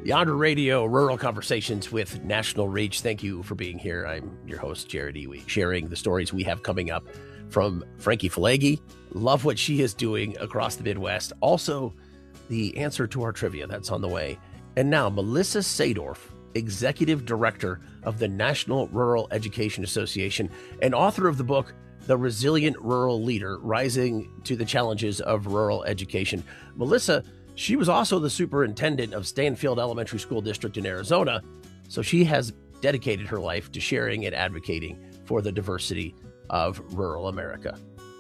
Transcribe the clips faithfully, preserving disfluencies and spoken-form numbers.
Yonder Radio, Rural Conversations with National Reach. Thank you for being here. I'm your host, Jared Iwi, sharing the stories we have coming up from Frankie Falagi. Love what she is doing across the Midwest. Also, the answer to our trivia that's on the way. And now, Melissa Sadorf, Executive Director of the National Rural Education Association and author of the book, The Resilient Rural Leader, Rising to the Challenges of Rural Education. Melissa, she was also the superintendent of Stanfield Elementary School District in Arizona, so she has dedicated her life to sharing and advocating for the diversity of rural America.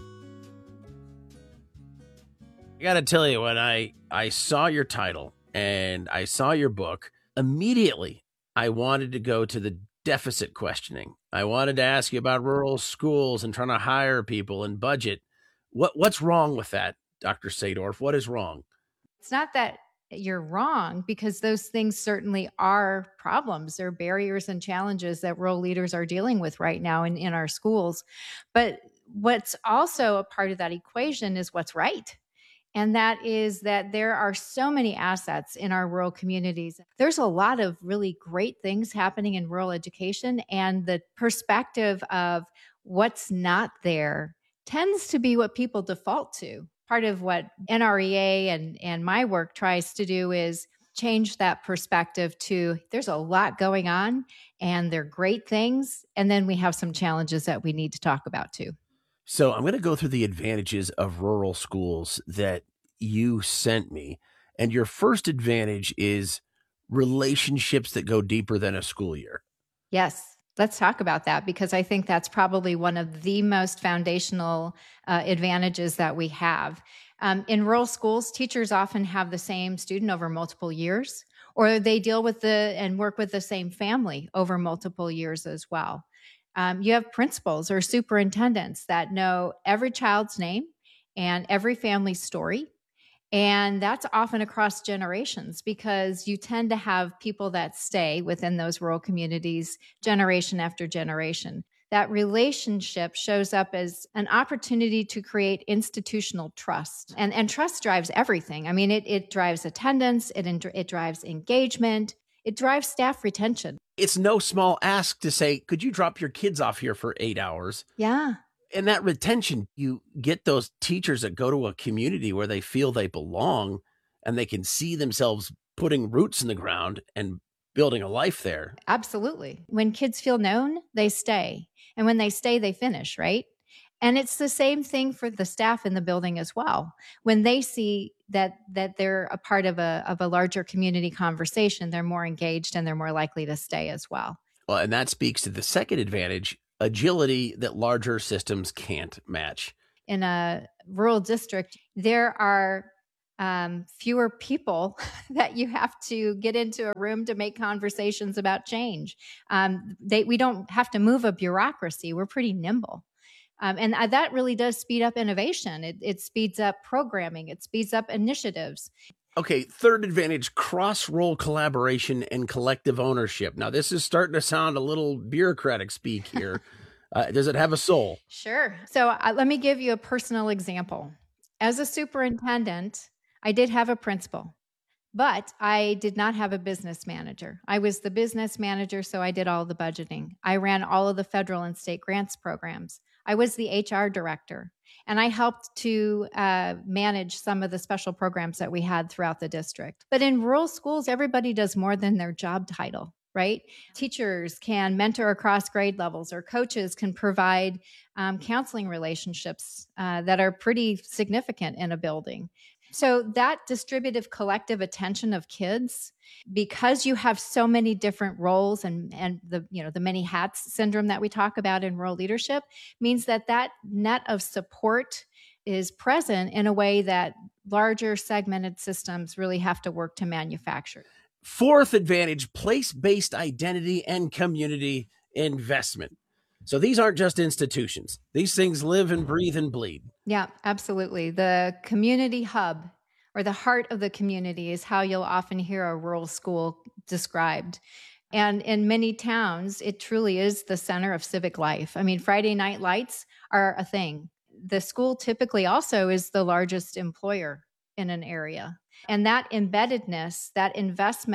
I got to tell you, when I, I saw your title and I saw your book, immediately I wanted to go to the deficit questioning. I wanted to ask you about rural schools and trying to hire people and budget. What What's wrong with that, Doctor Sadorf? What is wrong? It's not that you're wrong, because those things certainly are problems. They're barriers and challenges that rural leaders are dealing with right now in, in our schools. But what's also a part of that equation is what's right. And that is that there are so many assets in our rural communities. There's a lot of really great things happening in rural education, and the perspective of what's not there tends to be what people default to. Part of what N R E A and, and my work tries to do is change that perspective to there's a lot going on and they're great things. And then we have some challenges that we need to talk about too. So I'm going to go through the advantages of rural schools that you sent me. And your first advantage is relationships that go deeper than a school year. Yes. Let's talk about that, because I think that's probably one of the most foundational uh, advantages that we have. Um, in rural schools, teachers often have the same student over multiple years, or they deal with the and work with the same family over multiple years as well. Um, you have principals or superintendents that know every child's name and every family's story. And that's often across generations, because you tend to have people that stay within those rural communities generation after generation. That relationship shows up as an opportunity to create institutional trust. And, and trust drives everything. I mean, it, it drives attendance, it, it drives engagement, it drives staff retention. It's no small ask to say, could you drop your kids off here for eight hours? Yeah. And that retention, you get those teachers that go to a community where they feel they belong and they can see themselves putting roots in the ground and building a life there. Absolutely. When kids feel known, they stay. And when they stay, they finish, right? And it's the same thing for the staff in the building as well. When they see that that they're a part of a of a larger community conversation, they're more engaged and they're more likely to stay as well. Well, and that speaks to the second advantage, agility that larger systems can't match. In a rural district, there are um, fewer people that you have to get into a room to make conversations about change. Um, they, we don't have to move a bureaucracy. We're pretty nimble. Um, and uh, that really does speed up innovation. It, it speeds up programming. It speeds up initiatives. Okay, third advantage, cross-role collaboration and collective ownership. Now, this is starting to sound a little bureaucratic speak here. Uh, does it have a soul? Sure. So uh, let me give you a personal example. As a superintendent, I did have a principal, but I did not have a business manager. I was the business manager, so I did all the budgeting. I ran all of the federal and state grants programs. I was the H R director, and I helped to uh, manage some of the special programs that we had throughout the district. But in rural schools, everybody does more than their job title, right? Teachers can mentor across grade levels, or coaches can provide um, counseling relationships uh, that are pretty significant in a building. So that distributive collective attention of kids, because you have so many different roles and, and the, you know, the many hats syndrome that we talk about in rural leadership, means that that net of support is present in a way that larger segmented systems really have to work to manufacture. Fourth advantage, place-based identity and community investment. So these aren't just institutions. These things live and breathe and bleed. Yeah, absolutely. The community hub, or the heart of the community, is how you'll often hear a rural school described. And in many towns, it truly is the center of civic life. I mean, Friday night lights are a thing. The school typically also is the largest employer in an area. And that embeddedness, that investment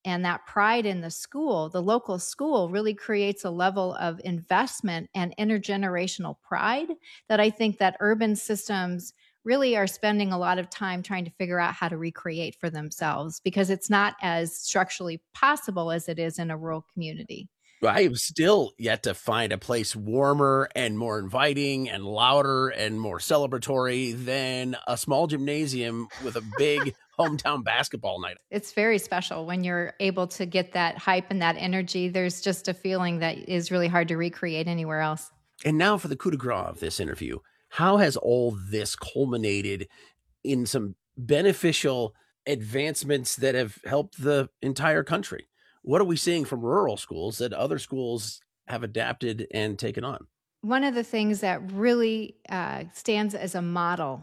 and that pride in the school, the local school, really creates a level of investment and intergenerational pride that I think that urban systems really are spending a lot of time trying to figure out how to recreate for themselves, because it's not as structurally possible as it is in a rural community. I have still yet to find a place warmer and more inviting and louder and more celebratory than a small gymnasium with a big hometown basketball night. It's very special when you're able to get that hype and that energy. There's just a feeling that is really hard to recreate anywhere else. And now for the coup de grace of this interview. How has all this culminated in some beneficial advancements that have helped the entire country? What are we seeing from rural schools that other schools have adapted and taken on? One of the things that really uh, stands as a model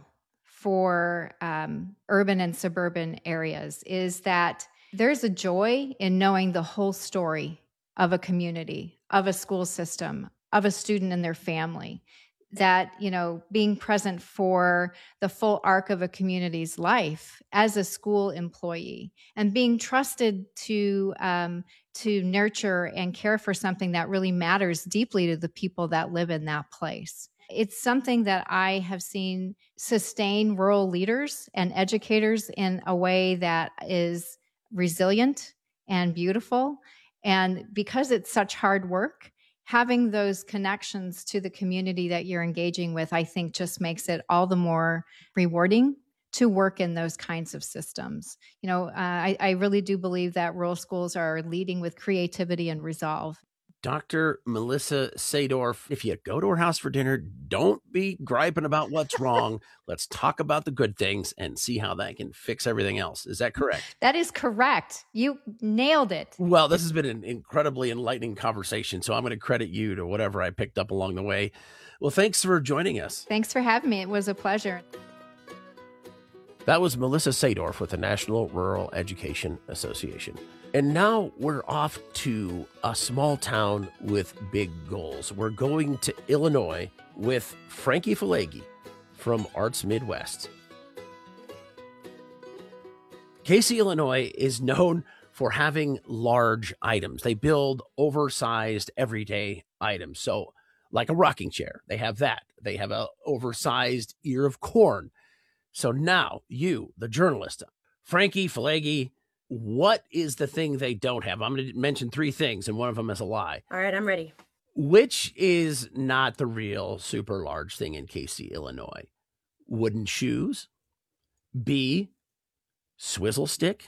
for um, urban and suburban areas is that there's a joy in knowing the whole story of a community, of a school system, of a student and their family. That, you know, being present for the full arc of a community's life as a school employee and being trusted to um, to nurture and care for something that really matters deeply to the people that live in that place. It's something that I have seen sustain rural leaders and educators in a way that is resilient and beautiful. And because it's such hard work, having those connections to the community that you're engaging with, I think just makes it all the more rewarding to work in those kinds of systems. You know, uh, I, I really do believe that rural schools are leading with creativity and resolve. Doctor Melissa Sadorf, if you go to her house for dinner, don't be griping about what's wrong. Let's talk about the good things and see how that can fix everything else. Is that correct? That is correct. You nailed it. Well, this has been an incredibly enlightening conversation, so I'm going to credit you to whatever I picked up along the way. Well, thanks for joining us. Thanks for having me. It was a pleasure. That was Melissa Sadorf with the National Rural Education Association. And now we're off to a small town with big goals. We're going to Illinois with Frankie Falegi from Arts Midwest. Casey, Illinois is known for having large items. They build oversized everyday items. So like a rocking chair, they have that. They have an oversized ear of corn. So now you, the journalist, Frankie Falegi, what is the thing they don't have? I'm going to mention three things, and one of them is a lie. All right, I'm ready. Which is not the real super large thing in Casey, Illinois? Wooden shoes. B, swizzle stick.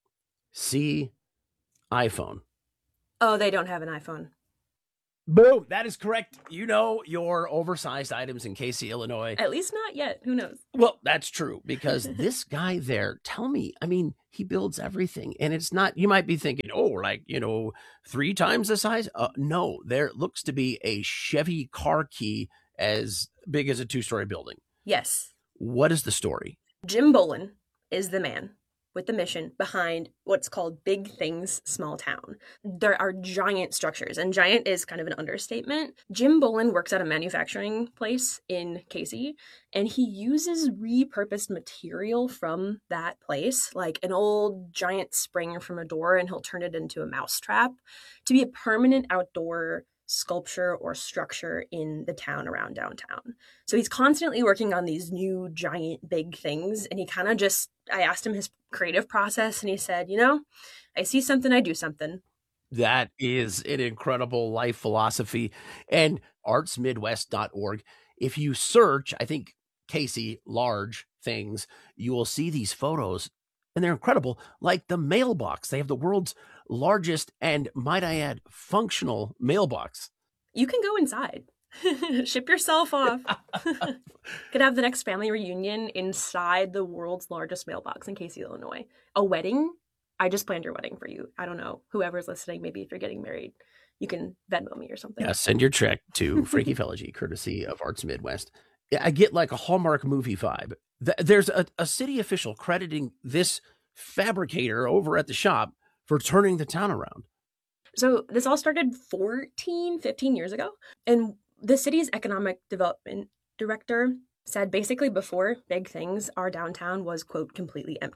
C, iPhone. Oh, they don't have an iPhone. Boom. That is correct. You know your oversized items in Casey, Illinois. At least not yet. Who knows? Well, that's true, because this guy there, tell me, I mean, he builds everything. And it's not, you might be thinking, oh, like, you know, three times the size. Uh, no, there looks to be a Chevy car key as big as a two-story building. Yes. What is the story? Jim Bolin is the man with the mission behind what's called Big Things Small Town. There are giant structures, and giant is kind of an understatement. Jim Bolin works at a manufacturing place in Casey, and he uses repurposed material from that place, like an old giant spring from a door, and he'll turn it into a mousetrap to be a permanent outdoor sculpture or structure in the town around downtown. So he's constantly working on these new giant big things, and he kind of just, I asked him his creative process, and he said, you know, I see something, I do something. That is an incredible life philosophy. And arts midwest dot org, if you search, I think, Casey, large things, you will see these photos, and they're incredible, like the mailbox. They have the world's largest and, might I add, functional mailbox. You can go inside. Ship yourself off. Could have the next family reunion inside the world's largest mailbox in Casey, Illinois. A wedding? I just planned your wedding for you. I don't know. Whoever's listening, maybe if you're getting married, you can Venmo me or something. Yeah, send your check to Frankie Falegi, courtesy of Arts Midwest. I get like a Hallmark movie vibe. There's a, a city official crediting this fabricator over at the shop for turning the town around. So this all started fourteen, fifteen years ago. And the city's economic development director said basically before Big Things, our downtown was, quote, completely empty.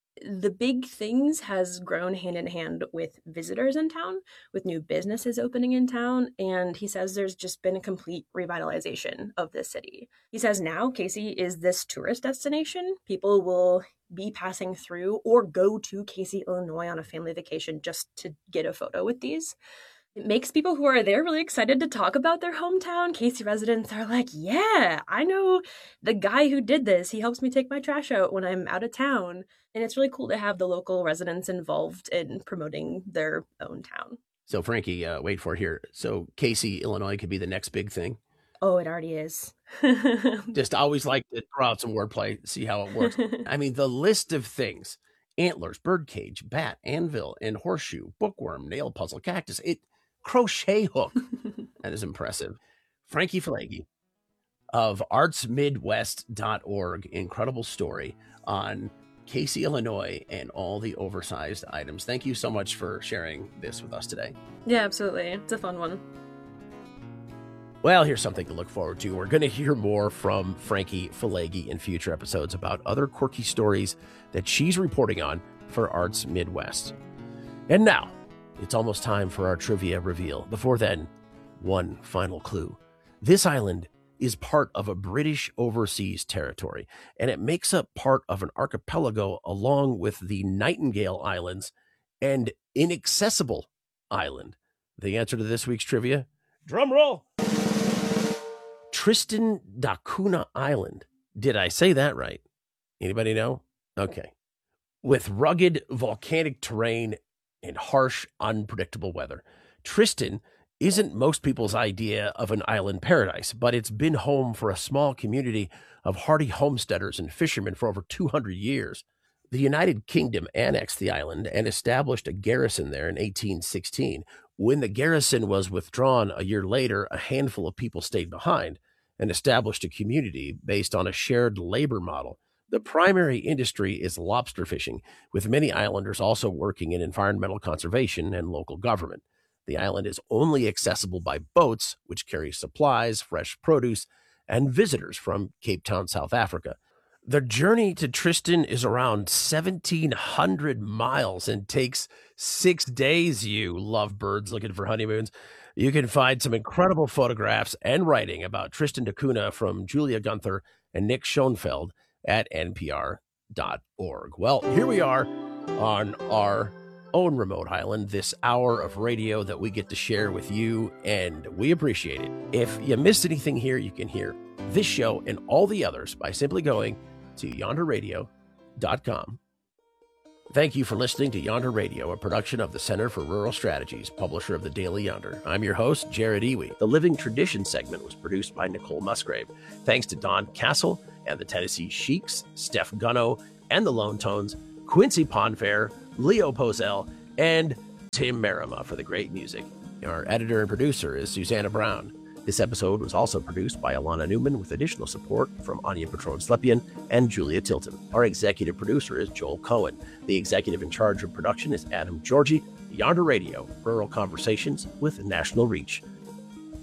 The Big Things has grown hand in hand with visitors in town, with new businesses opening in town, and he says there's just been a complete revitalization of this city. He says now Casey is this tourist destination. People will be passing through or go to Casey, Illinois on a family vacation just to get a photo with these. It makes people who are there really excited to talk about their hometown. Casey residents are like, yeah, I know the guy who did this. He helps me take my trash out when I'm out of town. And it's really cool to have the local residents involved in promoting their own town. So, Frankie, uh, wait for it here. So, Casey, Illinois could be the next big thing? Oh, it already is. Just always like to throw out some wordplay, see how it works. I mean, the list of things: antlers, birdcage, bat, anvil, and horseshoe, bookworm, nail puzzle, cactus, it crochet hook. That is impressive. Frankie Falegi of arts midwest dot org. Incredible story on Casey, Illinois, and all the oversized items. Thank you so much for sharing this with us today. Yeah, absolutely. It's a fun one. Well, here's something to look forward to. We're going to hear more from Frankie Falegi in future episodes about other quirky stories that she's reporting on for Arts Midwest. And now, it's almost time for our trivia reveal. Before then, one final clue. This island is part of a British overseas territory, and it makes up part of an archipelago along with the Nightingale Islands and Inaccessible Island. The answer to this week's trivia? Drum roll! Tristan da Cunha Island. Did I say that right? Anybody know? Okay. With rugged volcanic terrain and harsh, unpredictable weather, Tristan isn't most people's idea of an island paradise, but it's been home for a small community of hardy homesteaders and fishermen for over two hundred years. The United Kingdom annexed the island and established a garrison there in eighteen sixteen. When the garrison was withdrawn a year later, a handful of people stayed behind and established a community based on a shared labor model. The primary industry is lobster fishing, with many islanders also working in environmental conservation and local government. The island is only accessible by boats, which carry supplies, fresh produce, and visitors from Cape Town, South Africa. The journey to Tristan is around seventeen hundred miles and takes six days, you lovebirds looking for honeymoons. You can find some incredible photographs and writing about Tristan da Cunha from Julia Gunther and Nick Schoenfeld at N P R dot org. Well, here we are on our own remote island, this hour of radio that we get to share with you, and we appreciate it. If you missed anything here, you can hear this show and all the others by simply going to yonder radio dot com. Thank you for listening to Yonder Radio, a production of the Center for Rural Strategies, publisher of the Daily Yonder. I'm your host, Jared Iwi. The Living Tradition segment was produced by Nicole Musgrave. Thanks to Don Castle and the Tennessee Sheiks, Steph Gunno and the Lone Tones, Quincy Ponfair, Leo Pozell, and Tim Merima for the great music. Our editor and producer is Susanna Brown. This episode was also produced by Alana Newman with additional support from Anya Patron-Slepian and Julia Tilton. Our executive producer is Joel Cohen. The executive in charge of production is Adam Georgie. Yonder Radio, Rural Conversations with National Reach.